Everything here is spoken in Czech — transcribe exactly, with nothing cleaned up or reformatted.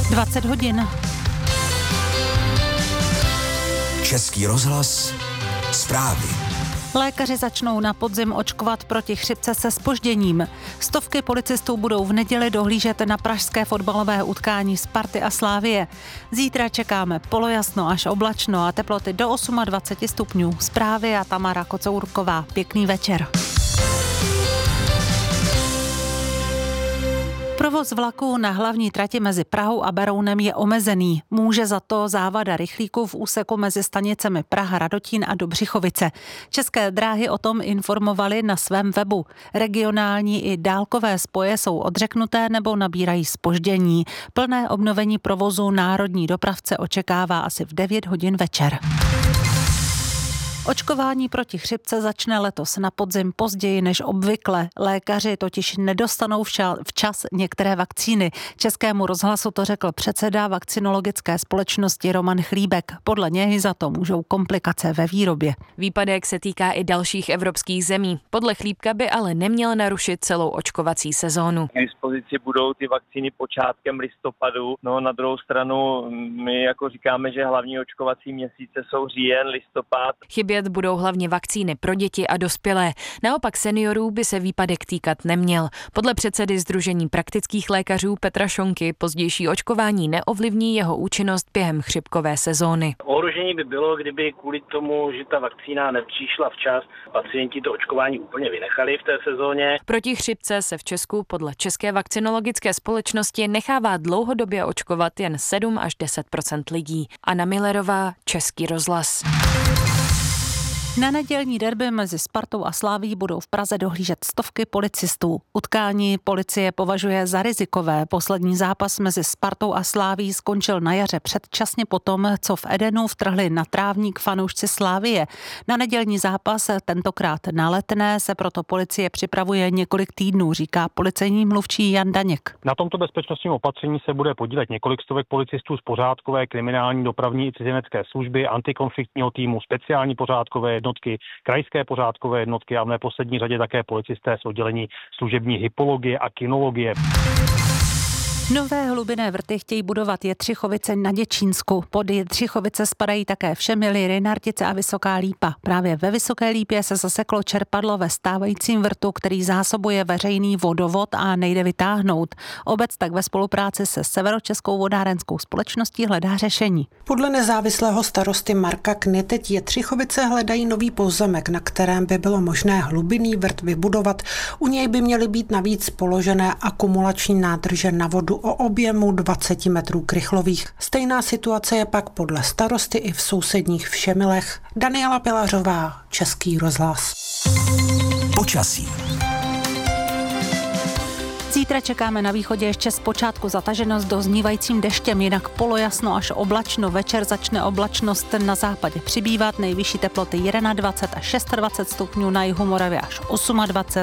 dvacet hodin. Český rozhlas, zprávy. Lékaři začnou na podzim očkovat proti chřipce se zpožděním. Stovky policistů budou v neděli dohlížet na pražské fotbalové utkání Sparty a Slavie. Zítra čekáme polojasno až oblačno a teploty do dvacet osm stupňů. Zprávy a Tamara Kocourková. Pěkný večer. Provoz vlaků na hlavní trati mezi Prahou a Berounem je omezený. Může za to závada rychlíků v úseku mezi stanicemi Praha, Radotín a Dobřichovice. České dráhy o tom informovaly na svém webu. Regionální i dálkové spoje jsou odřeknuté nebo nabírají zpoždění. Plné obnovení provozu národní dopravce očekává asi v devět hodin večer. Očkování proti chřipce začne letos na podzim později než obvykle. Lékaři totiž nedostanou včas některé vakcíny. Českému rozhlasu to řekl předseda vakcinologické společnosti Roman Chlíbek. Podle něj za to můžou komplikace ve výrobě. Výpadek se týká i dalších evropských zemí. Podle Chlíbka by ale neměl narušit celou očkovací sezónu. K dispozici budou ty vakcíny počátkem listopadu. No na druhou stranu my jako říkáme, že hlavní očkovací měsíce jsou říjen, listopad. Chybět budou hlavně vakcíny pro děti a dospělé. Naopak seniorů by se výpadek týkat neměl. Podle předsedy Sdružení praktických lékařů Petra Šonky pozdější očkování neovlivní jeho účinnost během chřipkové sezóny. Ohrožení by bylo, kdyby kvůli tomu, že ta vakcína nepřišla včas, pacienti to očkování úplně vynechali v té sezóně. Proti chřipce se v Česku podle České vakcinologické společnosti nechává dlouhodobě očkovat jen sedm až deset procent lidí. Anna Millerová, Český rozhlas. Na nedělní derby mezi Spartou a Slavií budou v Praze dohlížet stovky policistů. Utkání policie považuje za rizikové. Poslední zápas mezi Spartou a Slavií skončil na jaře předčasně potom, co v Edenu vtrhli na trávník fanoušci Slavie. Na nedělní zápas, tentokrát na Letné, se proto policie připravuje několik týdnů, říká policejní mluvčí Jan Daněk. Na tomto bezpečnostním opatření se bude podílet několik stovek policistů z pořádkové, kriminální, dopravní i cizinecké služby, antikonfliktního týmu, speciální pořádkové jednotky, krajské pořádkové jednotky a v neposlední řadě také policisté z oddělení služební hypologie a kinologie. Nové hlubinné vrty chtějí budovat Jetřichovice na Děčínsku. Pod Jetřichovice spadají také Všemily, Rynartice a Vysoká Lípa. Právě ve Vysoké Lípě se zaseklo čerpadlo ve stávajícím vrtu, který zásobuje veřejný vodovod a nejde vytáhnout. Obec tak ve spolupráci se Severočeskou vodárenskou společností hledá řešení. Podle nezávislého starosty Marka Kny teď Jetřichovice hledají nový pozemek, na kterém by bylo možné hlubinný vrt vybudovat. U něj by měly být navíc položené akumulační nádrže na vodu o objemu dvacet metrů krychlových. Stejná situace je pak podle starosty i v sousedních Všemilech. Daniela Pilařová, Český rozhlas. Počasí. Zítra čekáme na východě ještě zpočátku zataženost doznívajícím deštěm, jinak polojasno až oblačno. Večer začne oblačnost na západě přibývat, nejvyšší teploty dvacet jedna až dvacet šest stupňů, na jihu Moravy až dvacet osm.